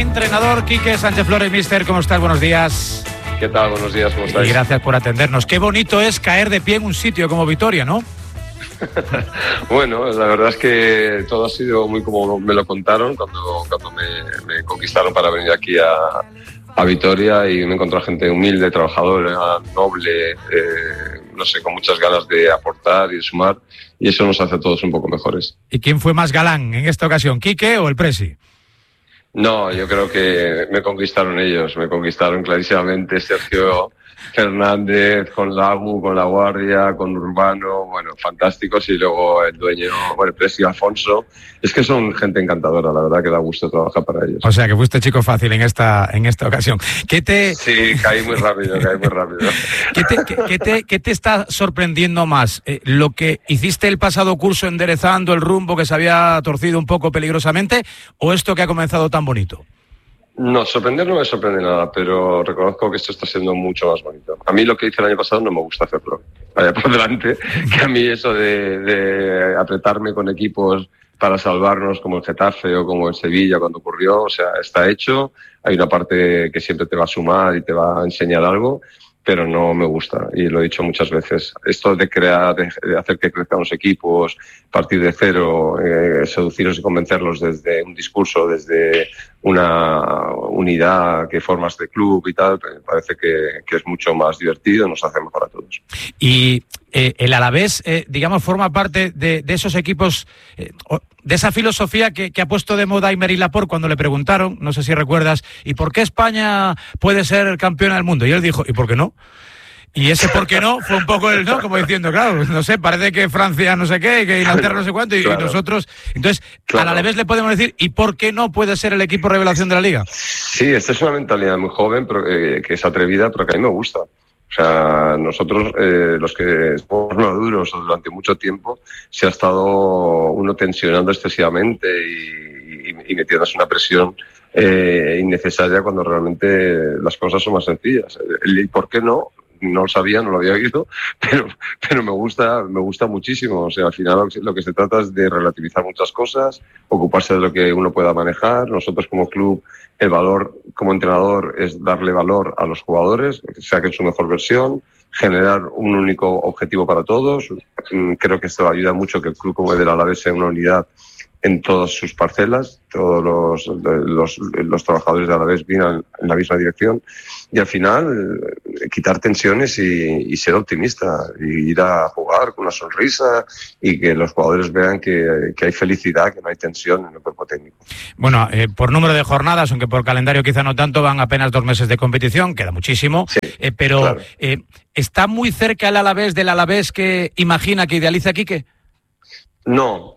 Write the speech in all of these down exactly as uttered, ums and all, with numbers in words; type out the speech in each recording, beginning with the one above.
entrenador Quique Sánchez Flores. Mister, ¿cómo estás? Buenos días. ¿Qué tal? Buenos días, ¿cómo estáis? Y gracias por atendernos. Qué bonito es caer de pie en un sitio como Vitoria, ¿no? Bueno, la verdad es que todo ha sido muy como me lo contaron cuando, cuando me, me conquistaron para venir aquí a, a Vitoria, y me encontré gente humilde, trabajadora, noble, eh, no sé, con muchas ganas de aportar y de sumar, y eso nos hace a todos un poco mejores. ¿Y quién fue más galán en esta ocasión, Quique o el Presi? No, yo creo que me conquistaron ellos, me conquistaron clarísimamente Sergio Fernández, con Lagu, con La Guardia, con Urbano, bueno, fantásticos, y luego el dueño, bueno, el Presi Alfonso. Es que son gente encantadora, la verdad que da gusto trabajar para ellos. O sea, que fuiste chico fácil en esta en esta ocasión. ¿Qué te... Sí, caí muy rápido, caí muy rápido. ¿Qué te, qué, qué te, qué te está sorprendiendo más? Eh, ¿Lo que hiciste el pasado curso enderezando el rumbo que se había torcido un poco peligrosamente, o esto que ha comenzado tan bonito? No, sorprender no me sorprende nada, pero reconozco que esto está siendo mucho más bonito. A mí lo que hice el año pasado no me gusta hacerlo. Vaya por delante, que a mí eso de, de apretarme con equipos para salvarnos, como el Getafe o como el Sevilla cuando ocurrió, o sea, está hecho. Hay una parte que siempre te va a sumar y te va a enseñar algo, pero no me gusta, y lo he dicho muchas veces. Esto de crear, de hacer que crezcan los equipos, partir de cero, eh, seducirlos y convencerlos desde un discurso, desde una unidad que formas de club y tal, me parece que, que es mucho más divertido, nos hace mejor a todos. Y eh, el Alavés, eh, digamos, forma parte de, de esos equipos, eh, de esa filosofía que, que ha puesto de moda Aymeric Laporte cuando le preguntaron, no sé si recuerdas, ¿y por qué España puede ser campeona del mundo? Y él dijo, ¿y por qué no? Y ese por qué no fue un poco el no, como diciendo, claro, no sé, parece que Francia no sé qué, que Inglaterra no sé cuánto, y, claro. y nosotros... Entonces, claro. Al Alavés le podemos decir, ¿y por qué no puede ser el equipo revelación de la Liga? Sí, esta es una mentalidad muy joven, pero, eh, que es atrevida, pero que a mí me gusta. O sea, nosotros, eh, los que somos maduros durante mucho tiempo, se ha estado uno tensionando excesivamente y, y, y metiéndose una presión eh, innecesaria cuando realmente las cosas son más sencillas. ¿Y por qué no? No lo sabía, no lo había oído, pero, pero me gusta, me gusta muchísimo. O sea, al final lo que se trata es de relativizar muchas cosas, ocuparse de lo que uno pueda manejar. Nosotros como club, el valor como entrenador es darle valor a los jugadores, que saquen su mejor versión, generar un único objetivo para todos. Creo que esto ayuda mucho que el club como el del Alavés sea una unidad en todas sus parcelas, todos los, los, los trabajadores de Alavés vienen en la misma dirección, y al final quitar tensiones y, y ser optimista, y ir a jugar con una sonrisa, y que los jugadores vean que, que hay felicidad, que no hay tensión en el cuerpo técnico. Bueno, eh, por número de jornadas, aunque por calendario quizá no tanto, van apenas dos meses de competición, queda muchísimo, sí, eh, pero claro. eh, ¿está muy cerca el Alavés del Alavés que imagina, que idealiza Quique? No,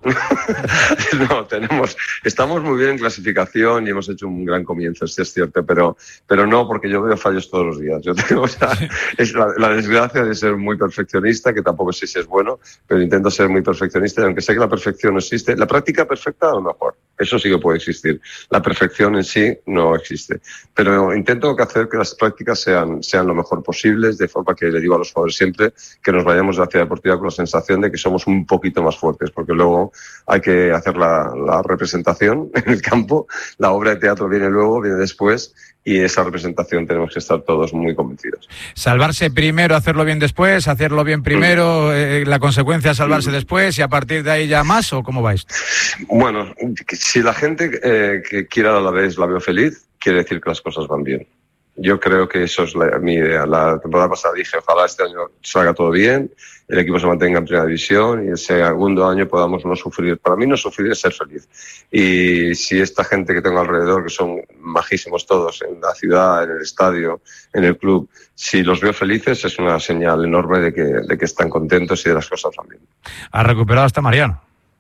no, tenemos, estamos muy bien en clasificación y hemos hecho un gran comienzo, sí es cierto, pero, pero no, porque yo veo fallos todos los días. Yo tengo, o sea, es la, la desgracia de ser muy perfeccionista, que tampoco sé si es bueno, pero intento ser muy perfeccionista, y aunque sé que la perfección no existe, la práctica perfecta a lo mejor, eso sí que puede existir. La perfección en sí no existe, pero intento hacer que las prácticas sean, sean lo mejor posibles, de forma que le digo a los jugadores siempre que nos vayamos de la ciudad deportiva con la sensación de que somos un poquito más fuertes, porque luego hay que hacer la, la representación en el campo, la obra de teatro viene luego, viene después, y esa representación tenemos que estar todos muy convencidos. Salvarse primero, hacerlo bien después, hacerlo bien primero, mm. eh, la consecuencia salvarse mm. después, y a partir de ahí ya más, ¿o cómo vais? Bueno, si la gente eh, que quiera a la vez la veo feliz, quiere decir que las cosas van bien. Yo creo que eso es la, mi idea. La temporada pasada dije, ojalá este año salga todo bien, el equipo se mantenga en primera división y el segundo año podamos no sufrir. Para mí no sufrir es ser feliz. Y si esta gente que tengo alrededor, que son majísimos todos, en la ciudad, en el estadio, en el club, si los veo felices es una señal enorme de que, de que están contentos y de las cosas van bien. ¿Has recuperado hasta Mariano?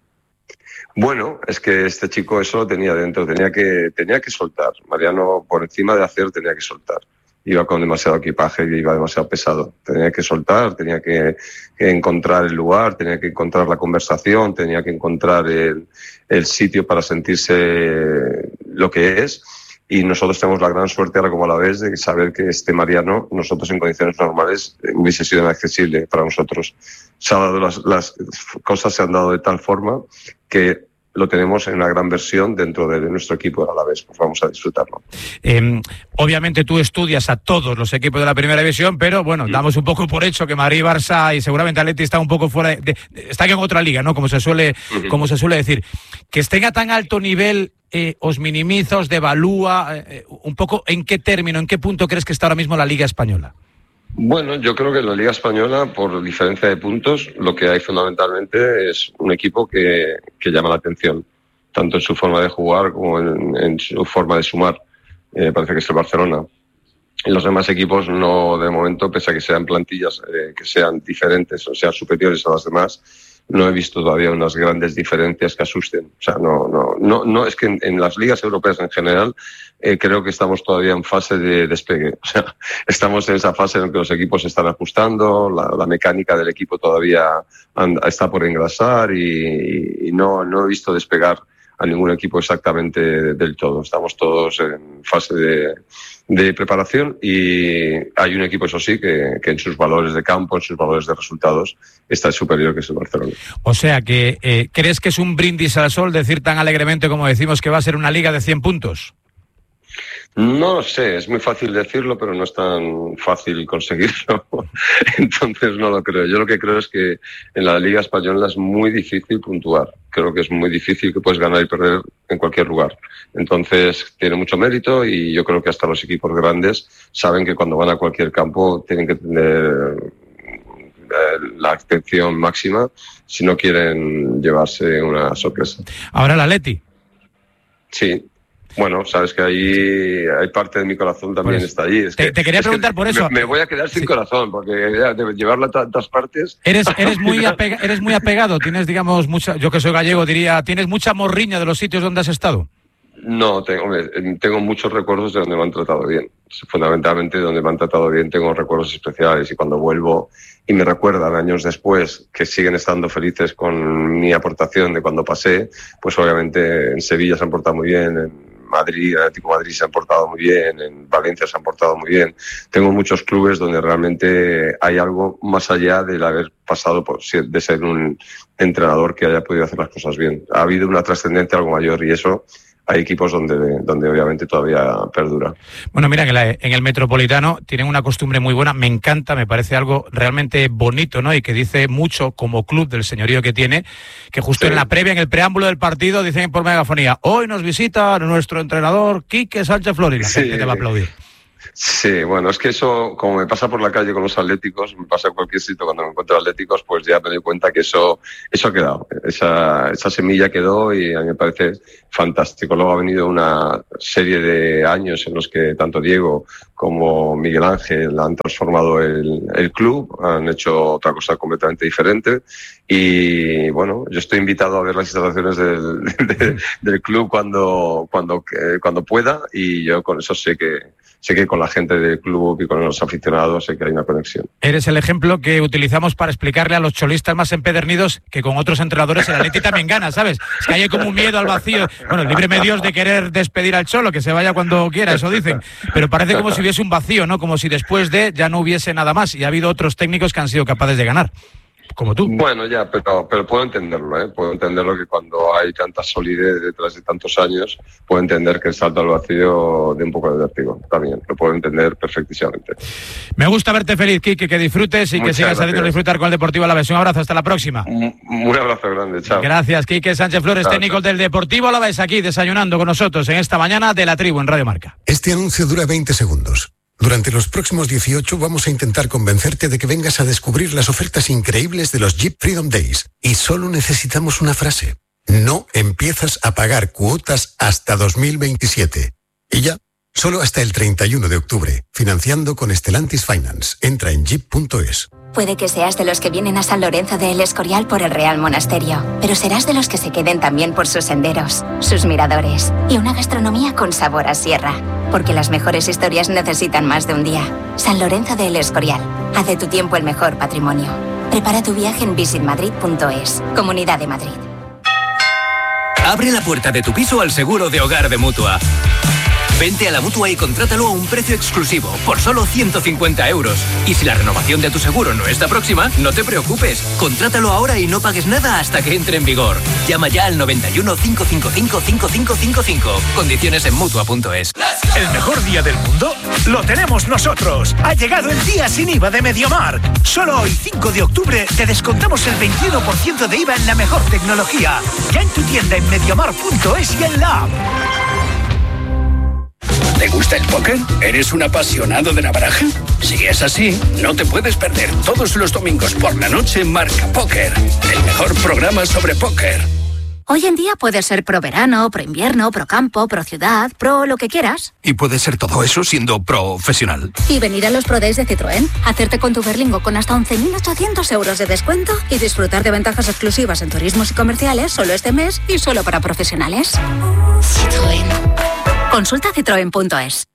Bueno, es que este chico eso lo tenía dentro, tenía que, tenía que soltar. Mariano, por encima de hacer, tenía que soltar. Iba con demasiado equipaje, iba demasiado pesado. Tenía que soltar, tenía que, que encontrar el lugar, tenía que encontrar la conversación, tenía que encontrar el, el sitio para sentirse lo que es. Y nosotros tenemos la gran suerte ahora como a la vez de saber que este Mariano, nosotros en condiciones normales, hubiese sido inaccesible para nosotros. Se ha dado las, las cosas se han dado de tal forma que lo tenemos en una gran versión dentro de, de nuestro equipo a la vez, pues vamos a disfrutarlo. Eh, obviamente tú estudias a todos los equipos de la Primera División, pero bueno, mm. damos un poco por hecho que Madrid, Barça y seguramente Atleti está un poco fuera de, de, de está en otra liga, ¿no? Como se suele, uh-huh. como se suele decir. Que estén a tan alto nivel, eh, os minimiza, os devalúa, eh, un poco en qué término, en qué punto crees que está ahora mismo la Liga Española. Bueno, yo creo que en la Liga Española, por diferencia de puntos, lo que hay fundamentalmente es un equipo que, que llama la atención, tanto en su forma de jugar como en, en su forma de sumar. Eh, parece que es el Barcelona. Y los demás equipos no, de momento, pese a que sean plantillas eh, que sean diferentes o sean superiores a las demás, no he visto todavía unas grandes diferencias que asusten. O sea, no, no, no, no es que en, en las ligas europeas en general eh, creo que estamos todavía en fase de despegue. O sea, estamos en esa fase en la que los equipos se están ajustando, la, la mecánica del equipo todavía anda, está por engrasar y, y no, no he visto despegar a ningún equipo exactamente del todo. Estamos todos en fase de, de preparación y hay un equipo, eso sí, que, que en sus valores de campo, en sus valores de resultados, está superior, que es el Barcelona. O sea que, eh, ¿crees que es un brindis al sol decir tan alegremente como decimos que va a ser una liga de cien puntos? No sé, es muy fácil decirlo, pero no es tan fácil conseguirlo. Entonces no lo creo. Yo lo que creo es que en la Liga Española es muy difícil puntuar. Creo que es muy difícil que puedes ganar y perder en cualquier lugar. Entonces tiene mucho mérito y yo creo que hasta los equipos grandes saben que cuando van a cualquier campo tienen que tener la atención máxima si no quieren llevarse una sorpresa. Ahora el Atleti. Sí. Bueno, sabes que ahí hay parte de mi corazón también pues, está allí. Es te, que, te quería es preguntar por eso. Me, me voy a quedar sin sí. corazón, porque de llevarla a tantas partes... Eres, eres, muy apega, eres muy apegado, tienes, digamos, mucha... Yo que soy gallego diría, ¿tienes mucha morriña de los sitios donde has estado? No, tengo, tengo muchos recuerdos de donde me han tratado bien. Fundamentalmente, donde me han tratado bien tengo recuerdos especiales y cuando vuelvo y me recuerdan años después que siguen estando felices con mi aportación de cuando pasé, pues obviamente en Sevilla se han portado muy bien, en Madrid, en Atlético de Madrid se han portado muy bien, en Valencia se han portado muy bien. Tengo muchos clubes donde realmente hay algo más allá del haber pasado por, de ser un entrenador que haya podido hacer las cosas bien. Ha habido una trascendencia algo mayor y eso hay equipos donde, donde obviamente todavía perdura. Bueno, mira que la, en el Metropolitano tienen una costumbre muy buena, me encanta, me parece algo realmente bonito, ¿no? Y que dice mucho como club del señorío que tiene, que justo sí. en la previa, en el preámbulo del partido, dicen por megafonía, hoy nos visita nuestro entrenador Quique Sánchez Flores, y la sí. gente te va a aplaudir. Sí, bueno, es que eso, como me pasa por la calle con los atléticos, me pasa en cualquier sitio cuando me encuentro atléticos, pues ya me doy cuenta que eso eso ha quedado, esa, esa semilla quedó y a mí me parece fantástico. Luego ha venido una serie de años en los que tanto Diego como Miguel Ángel han transformado el, el club, han hecho otra cosa completamente diferente y bueno, yo estoy invitado a ver las instalaciones del, de, del club cuando, cuando, cuando pueda y yo con eso sé que sé que con la gente del club y con los aficionados sé que hay una conexión. Eres el ejemplo que utilizamos para explicarle a los cholistas más empedernidos que con otros entrenadores el Atleti también gana, ¿sabes? Es que hay como un miedo al vacío. Bueno, líbreme Dios de querer despedir al Cholo, que se vaya cuando quiera, eso dicen. Pero parece como si hubiese un vacío, ¿no? Como si después de ya no hubiese nada más y ha habido otros técnicos que han sido capaces de ganar. Como tú. Bueno, ya, pero, pero puedo entenderlo, ¿eh? Puedo entenderlo que cuando hay tanta solidez detrás de tantos años, puedo entender que el salto al vacío de un poco de vértigo. También, lo puedo entender perfectísimamente. Me gusta verte feliz, Quique, que disfrutes y Muchas que sigas haciendo disfrutar con el Deportivo Alavés. Un abrazo, hasta la próxima. Un, un abrazo grande, chao. Gracias, Quique Sánchez Flores, chao, técnico chao. del Deportivo Alavés, aquí desayunando con nosotros en esta mañana de La Tribu en Radio Marca. Este anuncio dura veinte segundos. Durante los próximos dieciocho vamos a intentar convencerte de que vengas a descubrir las ofertas increíbles de los Jeep Freedom Days. Y solo necesitamos una frase. No empiezas a pagar cuotas hasta dos mil veintisiete. Y ya, solo hasta el treinta y uno de octubre. Financiando con Stellantis Finance. Entra en jeep punto es. Puede que seas de los que vienen a San Lorenzo de El Escorial por el Real Monasterio, pero serás de los que se queden también por sus senderos, sus miradores y una gastronomía con sabor a sierra. Porque las mejores historias necesitan más de un día. San Lorenzo de El Escorial. Haz de tu tiempo el mejor patrimonio. Prepara tu viaje en visit madrid punto es. Comunidad de Madrid. Abre la puerta de tu piso al seguro de hogar de Mutua. Vente a la Mutua y contrátalo a un precio exclusivo, por solo ciento cincuenta euros. Y si la renovación de tu seguro no está próxima, no te preocupes. Contrátalo ahora y no pagues nada hasta que entre en vigor. Llama ya al noventa y uno, cinco cinco cinco, cinco cinco cinco cinco. Condiciones en Mutua punto es. ¿El mejor día del mundo? Lo tenemos nosotros. Ha llegado el día sin I V A de MediaMarkt. Solo hoy, cinco de octubre, te descontamos el veintiuno por ciento de I V A en la mejor tecnología. Ya en tu tienda en mediamarkt punto es y en la app. ¿Te gusta el póker? ¿Eres un apasionado de la baraja? Si es así, no te puedes perder todos los domingos por la noche Marca Póker, el mejor programa sobre póker. Hoy en día puedes ser pro verano, pro invierno, pro campo, pro ciudad, pro lo que quieras. Y puedes ser todo eso siendo profesional. Y venir a los Pro Days de Citroën, hacerte con tu Berlingo con hasta once mil ochocientos euros de descuento y disfrutar de ventajas exclusivas en turismos y comerciales solo este mes y solo para profesionales. Citroën. Consulta citroen punto es.